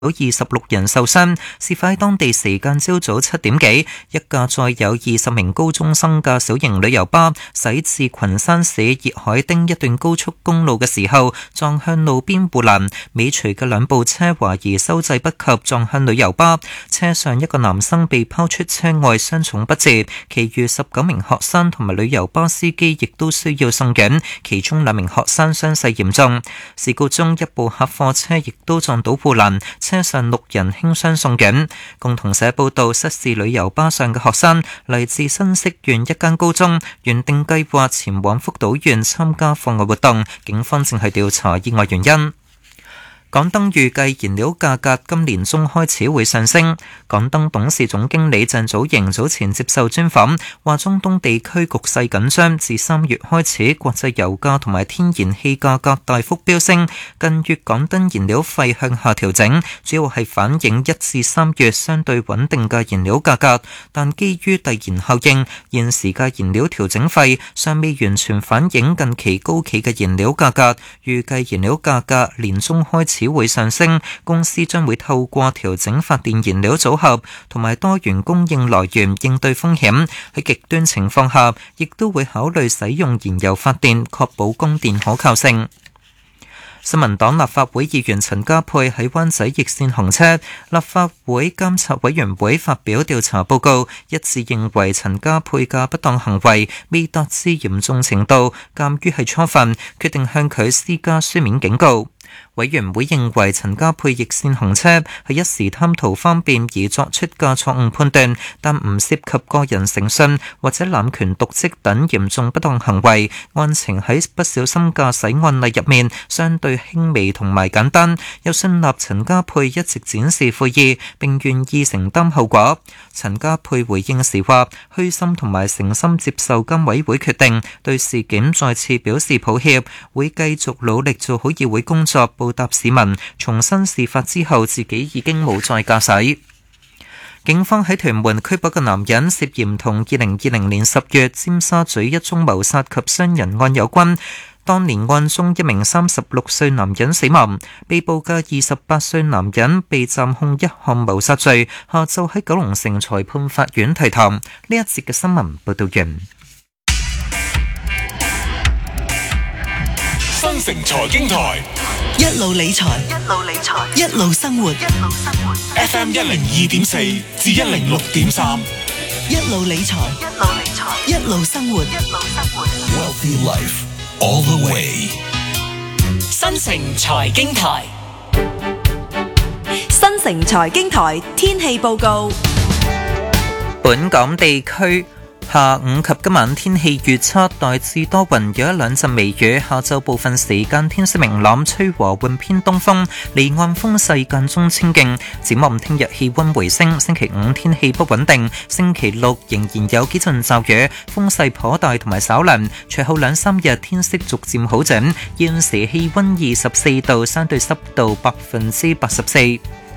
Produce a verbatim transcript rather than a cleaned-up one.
有二十六人受傷，事發喺當地時間朝早七點幾，一架載有二十名高中生嘅小型旅遊巴駛至群山市熱海町一段高速公路嘅時候，撞向路邊護欄，尾隨嘅兩部車懷疑收掣不及，撞向旅遊巴，車上一個男生被拋出車外，傷重不治，其餘十九名學生同埋旅遊巴司機亦都需要送院，其中兩名學生傷勢嚴重。事故中，一部客貨車亦都撞到護欄，車上六人輕傷送院。共同社報道，失事旅遊巴上嘅學生嚟自新潟縣一間高中，原定計劃前往福島縣參加課外活動，警方正係調查意外原因。港燈預計燃料價格今年中開始會上升。港燈董事總經理鄭祖瑩早前接受專訪，話中東地區局勢緊張，自三月開始國際油價同埋天然氣價格大幅飆升，近月港燈燃料費向下調整，主要係反映一至三月相對穩定嘅燃料價格，但基於遞延效應，現時嘅燃料調整費尚未完全反映近期高企嘅燃料價格，預計燃料價格年中開始只會上升，公司將會透過調整發電燃料組合同埋多元供應來源應對風險，喺極端情況下亦都會考慮使用燃油發電，確保供電可靠性。新民黨立法會議員陳家珮喺灣仔逆線行車，立法會監察委員會發表調查報告，一致認為陳家珮嘅不當行為未達至嚴重程度，鑑於係初犯，決定向佢施加書面警告。委員會認為陳家珮逆線行車係一時貪圖方便而作出嘅錯誤判斷，但唔涉及個人誠信或者濫權瀆職等嚴重不當行為。案情喺不小心駕駛案例入面相對輕微同埋簡單，又信納陳家珮一直展示悔意並願意承擔後果。陳家珮回應時話：虛心同埋誠心接受監委會決定，對事件再次表示抱歉，會繼續努力做好議會工作，報答市民。重申事發之後自己已經冇再駕駛。警方喺屯門拘捕個男人，涉嫌同二零二零年十月尖沙咀一宗謀殺及傷人案有關。當年案中一名三十六歲男人死亡，被捕嘅二十八歲男人被暫控一項謀殺罪，下晝喺九龍城裁判法院提堂。呢一節嘅新聞報道完。 新城財經台一路理財，一路理財，一路生活，一路生活。 F M 一零二點四至一零六點三， 一路理財，一路理財，一路生活，一路生活。 Wealthy Life all the way。 新城財經台，新城財經台天氣報告。 本港地區下午及今晚天氣預測大致多雲，有一兩陣微雨。下晝部分時間天色明朗，吹和緩偏東風，離岸風勢間中清勁。展望聽日氣溫回升，星期五天氣不穩定，星期六仍然有幾陣驟雨，風勢頗大同埋稍涼。隨後兩三日天色逐漸好轉。現時氣溫二十四度，相對濕度百分之八十四。